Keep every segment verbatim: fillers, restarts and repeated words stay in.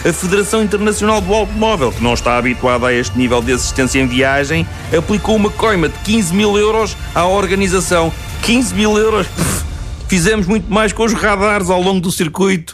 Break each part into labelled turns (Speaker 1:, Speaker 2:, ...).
Speaker 1: a Federação Internacional do Automóvel, que não está habituada a este nível de assistência em viagem, aplicou uma coima de quinze mil euros à organização. quinze mil euros? Pff, fizemos muito mais com os radares ao longo do circuito.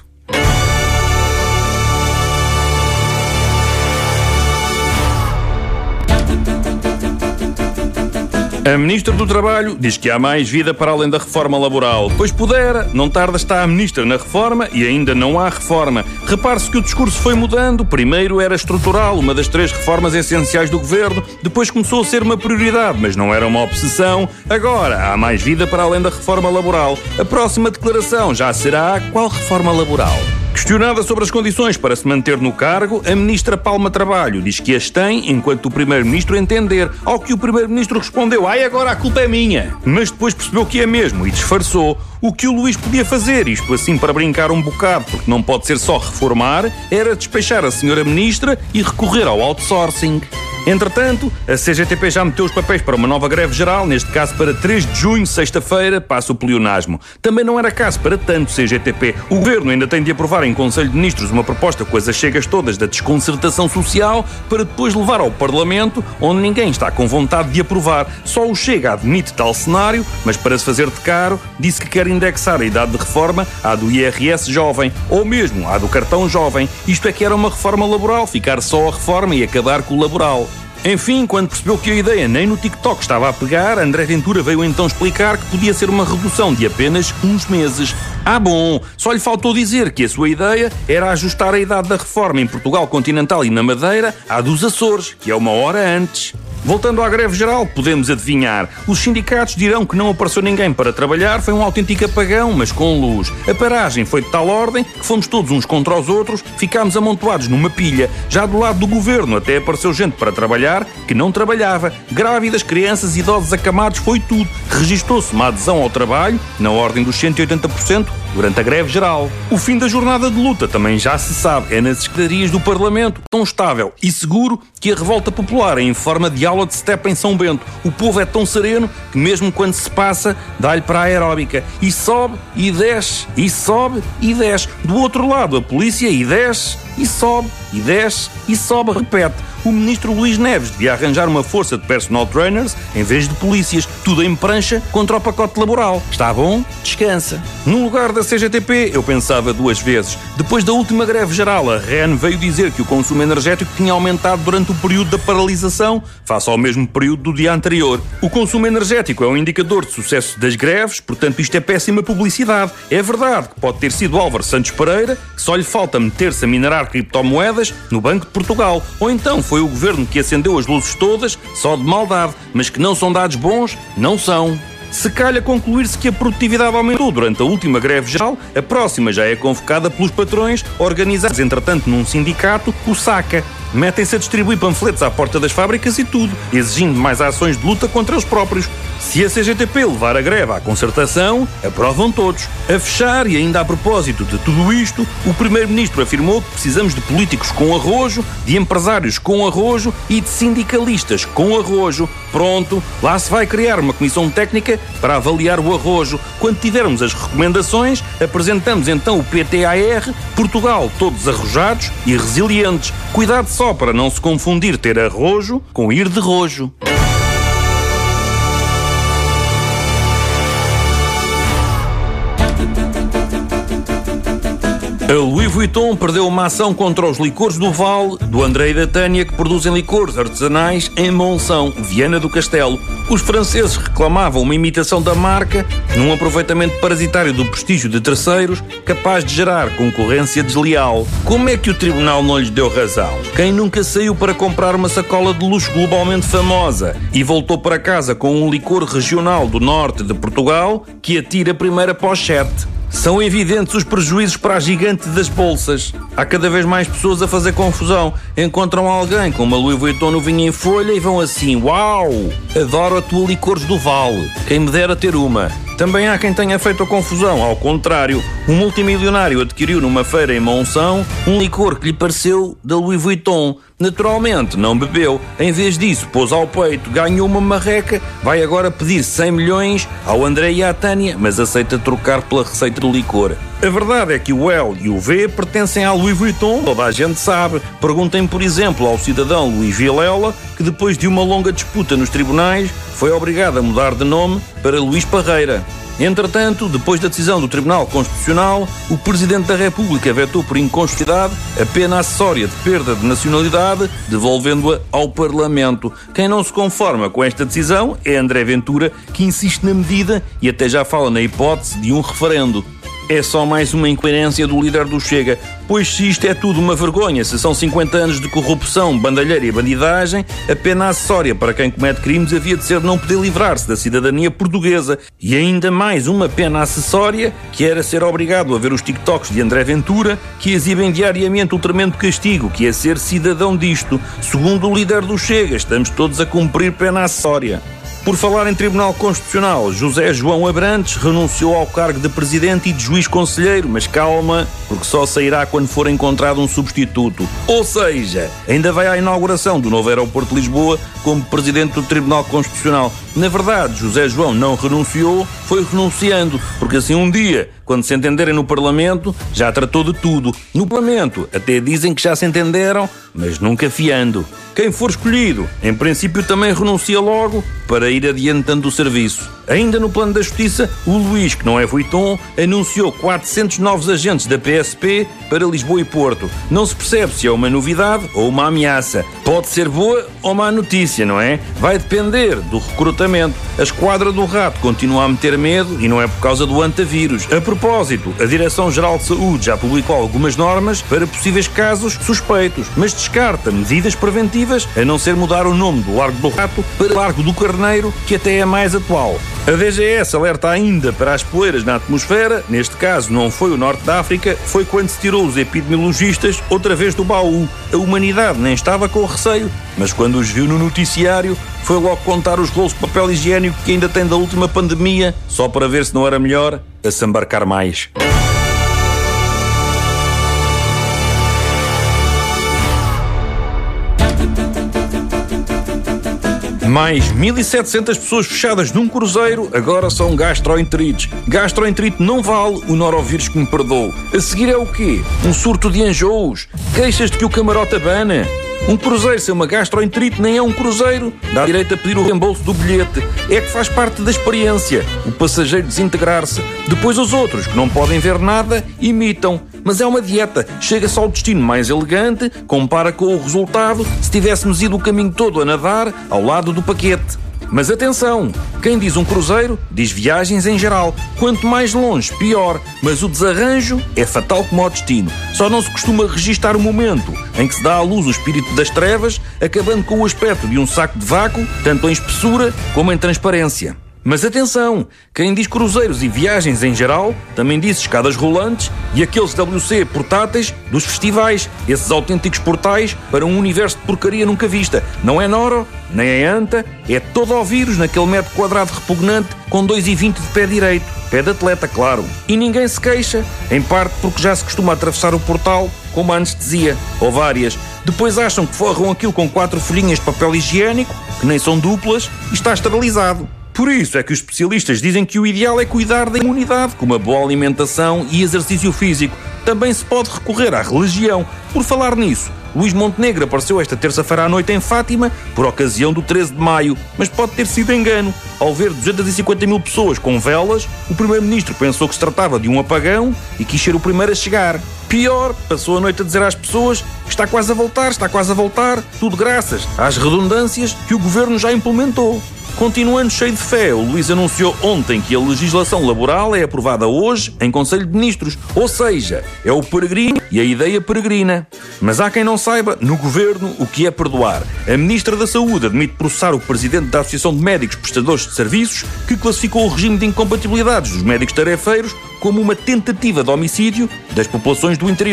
Speaker 1: A Ministra do Trabalho diz que há mais vida para além da reforma laboral. Pois pudera, não tarda está a Ministra na reforma e ainda não há reforma. Repare-se que o discurso foi mudando. Primeiro era estrutural, uma das três reformas essenciais do Governo. Depois começou a ser uma prioridade, mas não era uma obsessão. Agora, há mais vida para além da reforma laboral. A próxima declaração já será qual reforma laboral? Questionada sobre as condições para se manter no cargo, a Ministra Palma Trabalho diz que as tem enquanto o Primeiro-Ministro entender, ao que o Primeiro-Ministro respondeu: ai, agora a culpa é minha. Mas depois percebeu que é mesmo e disfarçou. O que o Luís podia fazer, isto assim para brincar um bocado, porque não pode ser só reformar, era despechar a senhora Ministra e recorrer ao outsourcing. Entretanto, a C G T P já meteu os papéis para uma nova greve geral, neste caso para três de junho, sexta-feira, passa o pleonasmo. Também não era caso para tanto C G T P. O Governo ainda tem de aprovar em Conselho de Ministros uma proposta com as achegas todas da desconcertação social para depois levar ao Parlamento, onde ninguém está com vontade de aprovar. Só o Chega admite tal cenário, mas para se fazer de caro, disse que quer indexar a idade de reforma à do I R S jovem, ou mesmo à do cartão jovem. Isto é que era uma reforma laboral, ficar só a reforma e acabar com o laboral. Enfim, quando percebeu que a ideia nem no TikTok estava a pegar, André Ventura veio então explicar que podia ser uma redução de apenas uns meses. Ah bom, só lhe faltou dizer que a sua ideia era ajustar a idade da reforma em Portugal continental e na Madeira à dos Açores, que é uma hora antes. Voltando à greve geral, podemos adivinhar. Os sindicatos dirão que não apareceu ninguém para trabalhar, foi um autêntico apagão, mas com luz. A paragem foi de tal ordem que fomos todos uns contra os outros, ficámos amontoados numa pilha. Já do lado do governo até apareceu gente para trabalhar que não trabalhava. Grávidas, crianças, idosos acamados, foi tudo. Registou-se uma adesão ao trabalho, na ordem dos cento e oitenta por cento, durante a greve geral. O fim da jornada de luta também já se sabe, é nas escadarias do Parlamento, tão estável e seguro que a revolta popular é em forma de aula de step em São Bento. O povo é tão sereno que mesmo quando se passa, dá-lhe para a aeróbica. E sobe, e desce, e sobe, e desce. Do outro lado, a polícia e desce, e sobe, e desce, e sobe, repete. O ministro Luís Neves devia arranjar uma força de personal trainers em vez de polícias, tudo em prancha contra o pacote laboral. Está bom? Descansa. No lugar da C G T P, eu pensava duas vezes. Depois da última greve geral, a R E N veio dizer que o consumo energético tinha aumentado durante o período da paralisação, face ao mesmo período do dia anterior. O consumo energético é um indicador de sucesso das greves, portanto isto é péssima publicidade. É verdade que pode ter sido Álvaro Santos Pereira, que só lhe falta meter-se a minerar criptomoedas no Banco de Portugal. Ou então foi o governo que acendeu as luzes todas, só de maldade, mas que não são dados bons, não são. Se calha concluir-se que a produtividade aumentou durante a última greve geral, a próxima já é convocada pelos patrões, organizados entretanto num sindicato, o SACA. Metem-se a distribuir panfletos à porta das fábricas e tudo, exigindo mais ações de luta contra eles próprios. Se a C G T P levar a greve à concertação, aprovam todos. A fechar, e ainda a propósito de tudo isto, o Primeiro-Ministro afirmou que precisamos de políticos com arrojo, de empresários com arrojo e de sindicalistas com arrojo. Pronto, lá se vai criar uma comissão técnica para avaliar o arrojo. Quando tivermos as recomendações, apresentamos então o P T A R, Portugal, todos arrojados e resilientes. Cuidado só para não se confundir ter arrojo com ir de rojo. A Louis Vuitton perdeu uma ação contra os licores do Val, do André e da Tânia, que produzem licores artesanais em Monção, Viana do Castelo. Os franceses reclamavam uma imitação da marca num aproveitamento parasitário do prestígio de terceiros, capaz de gerar concorrência desleal. Como é que o tribunal não lhes deu razão? Quem nunca saiu para comprar uma sacola de luxo globalmente famosa e voltou para casa com um licor regional do norte de Portugal que atira a primeira pochete? São evidentes os prejuízos para a gigante das bolsas. Há cada vez mais pessoas a fazer confusão. Encontram alguém com uma Louis Vuitton no vinho em folha e vão assim: uau, adoro a tua licores do Vale. Quem me dera ter uma. Também há quem tenha feito a confusão, ao contrário. Um multimilionário adquiriu numa feira em Monção um licor que lhe pareceu da Louis Vuitton. Naturalmente, não bebeu. Em vez disso, pôs ao peito, ganhou uma marreca, vai agora pedir cem milhões ao André e à Tânia, mas aceita trocar pela receita do licor. A verdade é que o L e o V pertencem à Louis Vuitton, toda a gente sabe. Perguntem, por exemplo, ao cidadão Luís Vilela, que depois de uma longa disputa nos tribunais, foi obrigado a mudar de nome para Luís Parreira. Entretanto, depois da decisão do Tribunal Constitucional, o Presidente da República vetou por inconstitucionalidade a pena acessória de perda de nacionalidade, devolvendo-a ao Parlamento. Quem não se conforma com esta decisão é André Ventura, que insiste na medida e até já fala na hipótese de um referendo. É só mais uma incoerência do líder do Chega, pois se isto é tudo uma vergonha, se são cinquenta anos de corrupção, bandalheira e bandidagem, a pena acessória para quem comete crimes havia de ser não poder livrar-se da cidadania portuguesa. E ainda mais uma pena acessória, que era ser obrigado a ver os TikToks de André Ventura, que exibem diariamente o tremendo castigo, que é ser cidadão disto. Segundo o líder do Chega, estamos todos a cumprir pena acessória. Por falar em Tribunal Constitucional, José João Abrantes renunciou ao cargo de Presidente e de Juiz Conselheiro, mas calma, porque só sairá quando for encontrado um substituto. Ou seja, ainda vai à inauguração do novo aeroporto de Lisboa como Presidente do Tribunal Constitucional. Na verdade, José João não renunciou, foi renunciando, porque assim um dia, quando se entenderem no Parlamento, já tratou de tudo. No Parlamento até dizem que já se entenderam, mas nunca fiando. Quem for escolhido, em princípio também renuncia logo para ir adiantando o serviço. Ainda no plano da justiça, o Luís, que não é Vuitton, anunciou quatrocentos novos agentes da P S P para Lisboa e Porto. Não se percebe se é uma novidade ou uma ameaça. Pode ser boa ou má notícia, não é? Vai depender do recrutamento. A esquadra do rato continua a meter medo e não é por causa do antavírus. A propósito, a Direção-Geral de Saúde já publicou algumas normas para possíveis casos suspeitos, mas descarta medidas preventivas, a não ser mudar o nome do Largo do Rato para Largo do Carneiro, que até é mais atual. A D G S alerta ainda para as poeiras na atmosfera, neste caso não foi o Norte da África, foi quando se tirou os epidemiologistas outra vez do baú. A humanidade nem estava com receio, mas quando os viu no noticiário, foi logo contar os rolos de papel higiênico que ainda tem da última pandemia, só para ver se não era melhor a se embarcar mais. Mais mil e setecentas pessoas fechadas num cruzeiro agora são gastroenterites. Gastroenterite não vale o norovírus que me perdoou. A seguir é o quê? Um surto de enjoos? Queixas de que o camarote abana? Um cruzeiro sem uma gastroenterite nem é um cruzeiro. Dá direito a pedir o reembolso do bilhete. É que faz parte da experiência, o passageiro desintegrar-se. Depois os outros, que não podem ver nada, imitam. Mas é uma dieta. Chega-se ao destino mais elegante, compara com o resultado se tivéssemos ido o caminho todo a nadar ao lado do paquete. Mas atenção, quem diz um cruzeiro, diz viagens em geral. Quanto mais longe, pior. Mas o desarranjo é fatal como ao destino. Só não se costuma registar o momento em que se dá à luz o espírito das trevas, acabando com o aspecto de um saco de vácuo, tanto em espessura como em transparência. Mas atenção, quem diz cruzeiros e viagens em geral, também diz escadas rolantes e aqueles W C portáteis dos festivais, esses autênticos portais para um universo de porcaria nunca vista. Não é noro, nem é anta, é todo ao vírus naquele metro quadrado repugnante com dois e vinte de pé direito. Pé de atleta, claro. E ninguém se queixa, em parte porque já se costuma atravessar o portal com uma anestesia, ou várias. Depois acham que forram aquilo com quatro folhinhas de papel higiênico, que nem são duplas, e está esterilizado. Por isso é que os especialistas dizem que o ideal é cuidar da imunidade, com uma boa alimentação e exercício físico. Também se pode recorrer à religião. Por falar nisso, Luís Montenegro apareceu esta terça-feira à noite em Fátima, por ocasião do treze de maio, mas pode ter sido engano. Ao ver duzentas e cinquenta mil pessoas com velas, o primeiro-ministro pensou que se tratava de um apagão e quis ser o primeiro a chegar. Pior, passou a noite a dizer às pessoas que está quase a voltar, está quase a voltar, tudo graças às redundâncias que o governo já implementou. Continuando cheio de fé, o Luís anunciou ontem que a legislação laboral é aprovada hoje em Conselho de Ministros, ou seja, é o peregrino e a ideia peregrina. Mas há quem não saiba, no governo, o que é perdoar. A Ministra da Saúde admite processar o Presidente da Associação de Médicos Prestadores de Serviços, que classificou o regime de incompatibilidades dos médicos tarefeiros como uma tentativa de homicídio das populações do interior.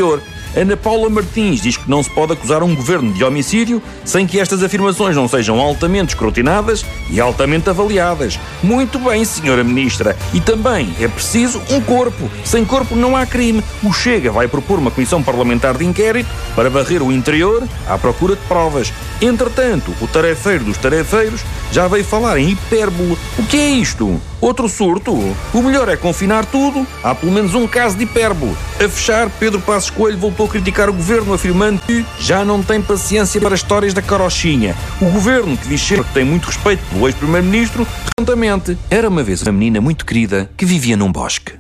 Speaker 1: Ana Paula Martins diz que não se pode acusar um governo de homicídio sem que estas afirmações não sejam altamente escrutinadas e altamente avaliadas. Muito bem, senhora Ministra. E também é preciso um corpo. Sem corpo não há crime. O Chega vai propor uma comissão parlamentar de inquérito para varrer o interior à procura de provas. Entretanto, o tarefeiro dos tarefeiros já veio falar em hipérbole. O que é isto? Outro surto? O melhor é confinar tudo. Há pelo menos um caso de hipérbole. A fechar, Pedro Passos Coelho voltou a criticar o governo, afirmando que já não tem paciência para histórias da carochinha. O governo, que diz sempre que tem muito respeito pelo ex-primeiro-ministro, recentemente era uma vez uma menina muito querida que vivia num bosque.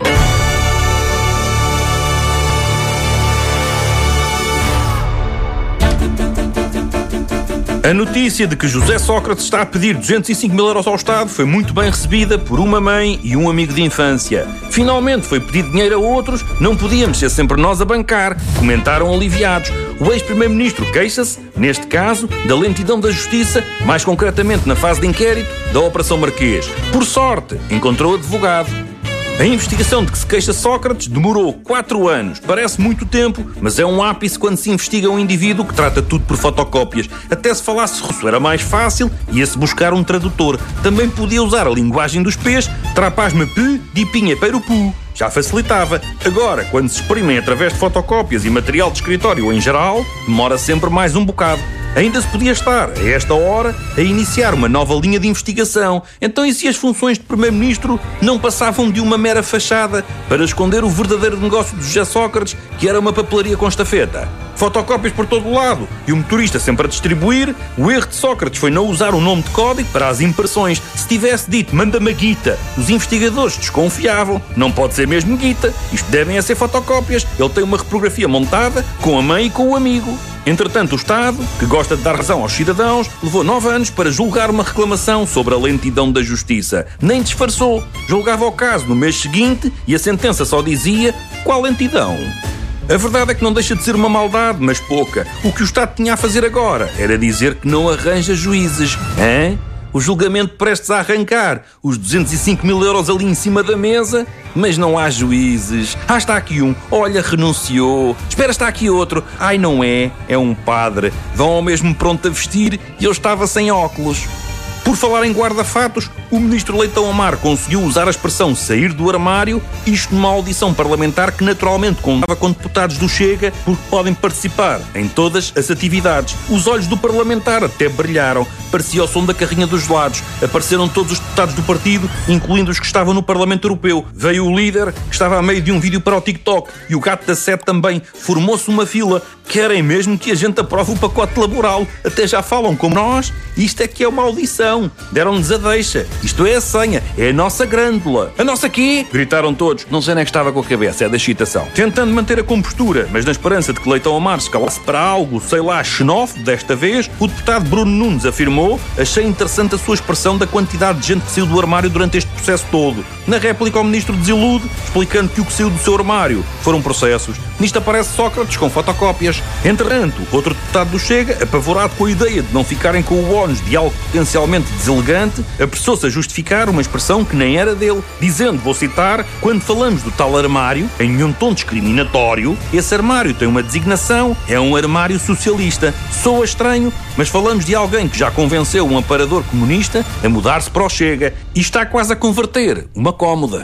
Speaker 1: A notícia de que José Sócrates está a pedir duzentos e cinco mil euros ao Estado foi muito bem recebida por uma mãe e um amigo de infância. Finalmente foi pedir dinheiro a outros, não podíamos ser sempre nós a bancar, comentaram aliviados. O ex-primeiro-ministro queixa-se, neste caso, da lentidão da justiça, mais concretamente na fase de inquérito da Operação Marquês. Por sorte, encontrou advogado. A investigação de que se queixa Sócrates demorou quatro anos. Parece muito tempo, mas é um ápice quando se investiga um indivíduo que trata tudo por fotocópias. Até se falasse russo era mais fácil, ia-se buscar um tradutor. Também podia usar a linguagem dos pés, trapaz-me pi, dipinha perupu. Já facilitava. Agora, quando se exprimem através de fotocópias e material de escritório em geral, demora sempre mais um bocado. Ainda se podia estar, a esta hora, a iniciar uma nova linha de investigação. Então e se as funções de Primeiro-Ministro não passavam de uma mera fachada para esconder o verdadeiro negócio de José Sócrates, que era uma papelaria com estafeta? Fotocópias por todo o lado e o motorista sempre a distribuir. O erro de Sócrates foi não usar o nome de código para as impressões. Se tivesse dito manda-me a guita, os investigadores desconfiavam. Não pode ser mesmo guita, isto devem a ser fotocópias. Ele tem uma reprografia montada com a mãe e com o amigo. Entretanto, o Estado, que gosta de dar razão aos cidadãos, levou nove anos para julgar uma reclamação sobre a lentidão da justiça. Nem disfarçou. Julgava o caso no mês seguinte e a sentença só dizia qual lentidão. A verdade é que não deixa de ser uma maldade, mas pouca. O que o Estado tinha a fazer agora era dizer que não arranja juízes. Hã? O julgamento prestes a arrancar, os duzentos e cinco mil euros ali em cima da mesa, mas não há juízes. Ah, está aqui um. Olha, renunciou. Espera, está aqui outro. Ai, não é. É um padre. Vão ao mesmo pronto a vestir e eu estava sem óculos. Por falar em guarda-fatos, o ministro Leitão Amar conseguiu usar a expressão sair do armário, isto numa audição parlamentar que naturalmente contava com deputados do Chega, porque podem participar em todas as atividades. Os olhos do parlamentar até brilharam, parecia o som da carrinha dos gelados. Apareceram todos os deputados do partido, incluindo os que estavam no Parlamento Europeu. Veio o líder, que estava a meio de um vídeo para o TikTok, e o gato da sete também. Formou-se uma fila. Querem mesmo que a gente aprove o pacote laboral. Até já falam como nós. Isto é que é uma audição. Deram-nos a deixa. Isto é a senha. É a nossa grândula. A nossa quê? Gritaram todos. Não sei nem que estava com a cabeça. É da excitação. Tentando manter a compostura, mas na esperança de que Leitão Amar se calasse para algo, sei lá, xenófobo desta vez, o deputado Bruno Nunes afirmou: achei interessante a sua expressão da quantidade de gente que saiu do armário durante este processo todo. Na réplica, o ministro desilude, explicando que o que saiu do seu armário foram processos. Nisto aparece Sócrates com fotocópias. Entretanto, outro deputado do Chega, apavorado com a ideia de não ficarem com o ónus de algo potencialmente deselegante, apressou-se a justificar uma expressão que nem era dele, dizendo, vou citar, quando falamos do tal armário, em nenhum tom discriminatório, esse armário tem uma designação, é um armário socialista. Soa estranho, mas falamos de alguém que já convenceu um aparador comunista a mudar-se para o Chega e está quase a converter uma cómoda.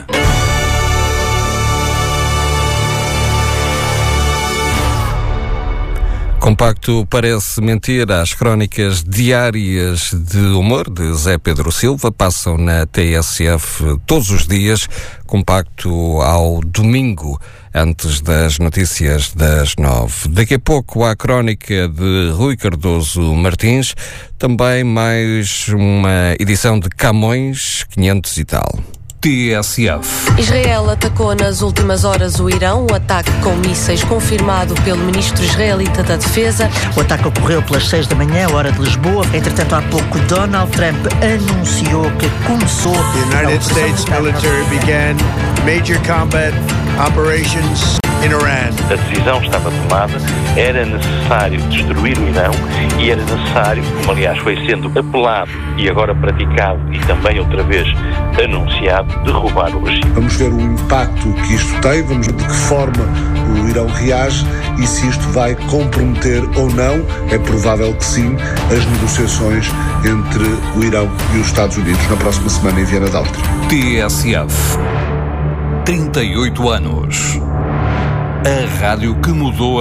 Speaker 2: Compacto parece mentir às crónicas diárias de humor de Zé Pedro Silva. Passam na T S F todos os dias. Compacto ao domingo, antes das notícias das nove. Daqui a pouco há a crónica de Rui Cardoso Martins. Também mais uma edição de Camões quinhentos e tal.
Speaker 3: T S F.
Speaker 4: Israel atacou nas últimas horas o Irão. O ataque com mísseis confirmado pelo ministro israelita da Defesa.
Speaker 5: O ataque ocorreu pelas seis da manhã, hora de Lisboa. Entretanto, há pouco, Donald Trump anunciou que começou...
Speaker 6: The United States military began major combat operations in Iran.
Speaker 7: A decisão estava tomada, era necessário destruir o Irão e era necessário, como aliás foi sendo apelado e agora praticado e também outra vez anunciado, derrubar o regime.
Speaker 8: Vamos ver o impacto que isto tem, vamos ver de que forma o Irão reage e se isto vai comprometer ou não, é provável que sim, as negociações entre o Irão e os Estados Unidos na próxima semana em Viena da Áustria.
Speaker 3: T S F. trinta e oito anos. A rádio que mudou